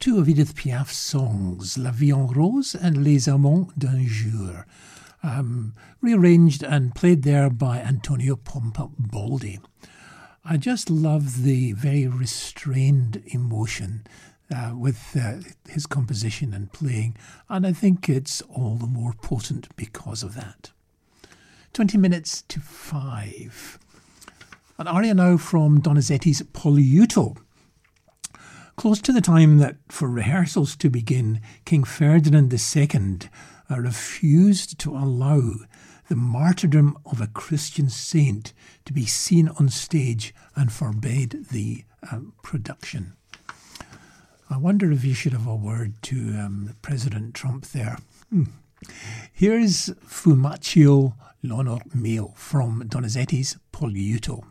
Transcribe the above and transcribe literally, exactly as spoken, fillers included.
two of Edith Piaf's songs, La Vie en Rose and Les Amants d'un Jour, um, rearranged and played there by Antonio Pompa Baldi. I just love the very restrained emotion uh, with uh, his composition and playing, and I think it's all the more potent because of that. twenty minutes to five. An aria now from Donizetti's Poliuto. Close to the time that for rehearsals to begin, King Ferdinand the Second uh, refused to allow the martyrdom of a Christian saint to be seen on stage and forbade the um, production. I wonder if you should have a word to um, President Trump there. Hmm. Here's Fumaccio l'onor mio from Donizetti's Poliuto.